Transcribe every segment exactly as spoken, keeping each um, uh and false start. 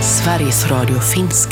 Sveriges Radio Finska.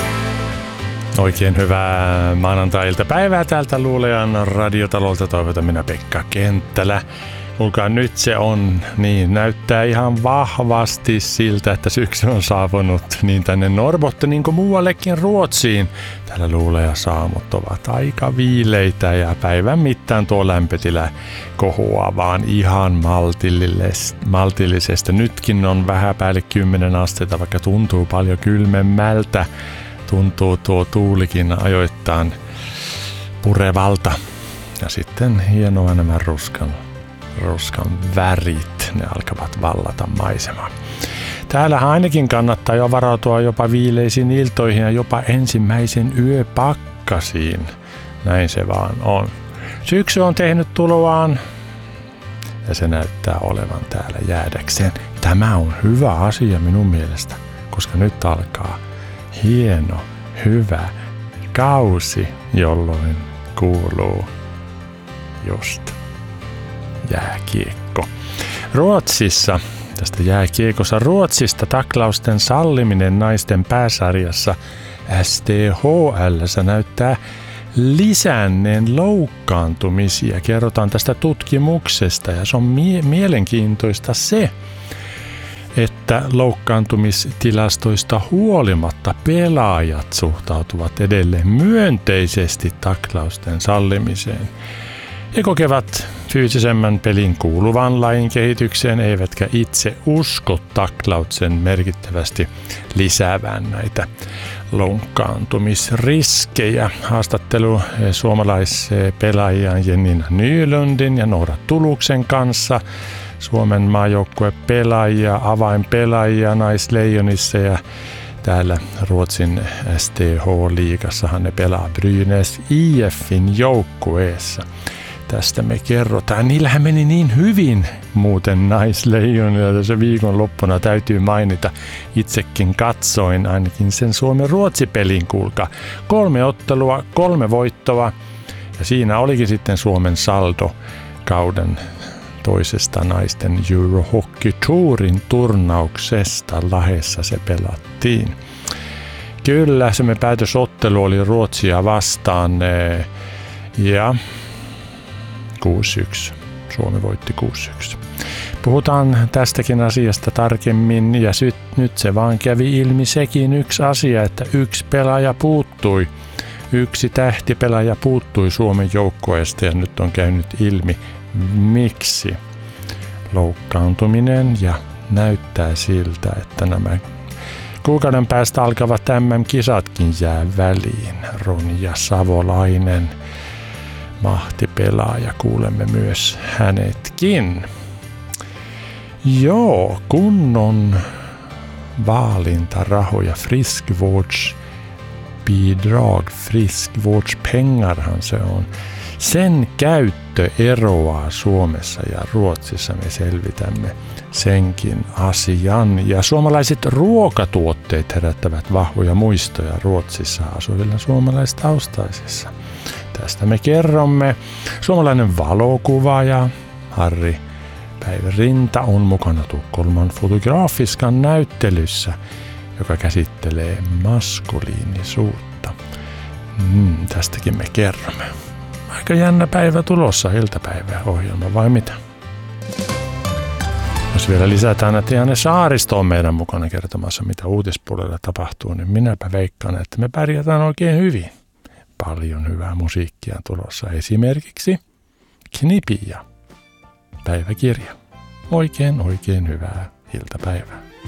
Oikein hyvää maanantai-iltapäivää täältä Luulean radiotalolta toivotan minä Pekka Kenttälä. Kuulkaa, nyt se on, niin näyttää ihan vahvasti siltä, että syksy on saapunut niin tänne Norrbottenin kuin muuallekin Ruotsiin. Täällä Luulea saamut ovat aika viileitä ja päivän mittaan tuo lämpötila kohoaa vaan ihan maltillisesta. Nytkin on vähän päälle kymmenen astetta, vaikka tuntuu paljon kylmemmältä. Tuntuu tuo tuulikin ajoittain purevalta. Ja sitten hienoa nämä ruskan, ruskan värit, ne alkavat vallata maisemaa. Täällä ainakin kannattaa jo varautua jopa viileisiin iltoihin ja jopa ensimmäisen yöpakkasiin. Näin se vaan on. Syksy on tehnyt tuloaan ja se näyttää olevan täällä jäädäkseen. Tämä on hyvä asia minun mielestä, koska nyt alkaa hieno, hyvä kausi, jolloin kuuluu just jääkiekko. Ruotsissa, tästä jääkiekossa Ruotsista taklausten salliminen naisten pääsarjassa S T H L:ssä näyttää lisänneen loukkaantumisia. Kerrotaan tästä tutkimuksesta ja se on mie- mielenkiintoista se, että loukkaantumistilastoista huolimatta pelaajat suhtautuvat edelleen myönteisesti taklausten sallimiseen. He kokevat fyysisemmän pelin kuuluvan lajin kehitykseen, eivätkä itse usko taklauksen merkittävästi lisäävään näitä loukkaantumisriskejä. Haastattelu suomalaispelaajia Jenniina Nylundin ja Noora Tuluksen kanssa. Suomen maajoukkuepelaajia, avainpelaajia naisleijonissa ja täällä Ruotsin S T H-liigassahan ne pelaa Brynäs I F:n joukkueessa. Tästä me kerrotaan. Niillähän meni niin hyvin muuten naisleijonilla tässä viikonloppuna, täytyy mainita. Itsekin katsoin ainakin sen Suomen-Ruotsi-pelin, kuulkaa. Kolme ottelua, kolme voittoa ja siinä olikin sitten Suomen saldo kauden toisesta naisten Eurohockey Tourin turnauksesta. Lahdessa se pelattiin. Kyllä, se me päätösottelu oli Ruotsia vastaan ja kuusi yksi. Suomi voitti kuusi yksi. Puhutaan tästäkin asiasta tarkemmin ja syt, nyt se vaan kävi ilmi sekin yksi asia, että yksi pelaaja puuttui. Yksi tähtipelaaja puuttui Suomen joukkueesta ja nyt on käynyt ilmi miksi. Loukkaantuminen ja näyttää siltä, että nämä kuukauden päästä alkavat M M-kisatkin jää väliin. Ronja Savolainen, mahtipelaaja, kuulemme myös hänetkin. Joo, kunnon vaalintarahoja, friskvårdsbidrag, friskvårdspengarhan se on. Sen käyttö eroaa Suomessa ja Ruotsissa, me selvitämme senkin asian. Ja suomalaiset ruokatuotteet herättävät vahvoja muistoja Ruotsissa asuvilla suomalaistaustaisissa. Tästä me kerromme. Suomalainen valokuvaaja Harri Päivärinta on mukana Tukholman fotografiskan näyttelyssä, joka käsittelee maskuliinisuutta. Mm, tästäkin me kerromme. Aika jännä päivä tulossa, iltapäivää ohjelma vai mitä? Jos vielä lisätään, että Janne Saaristo on meidän mukana kertomassa, mitä uutispuolella tapahtuu, niin minäpä veikkaan, että me pärjätään oikein hyvin. Paljon hyvää musiikkia tulossa, esimerkiksi Knipi ja päiväkirja. Oikein, oikein hyvää iltapäivää.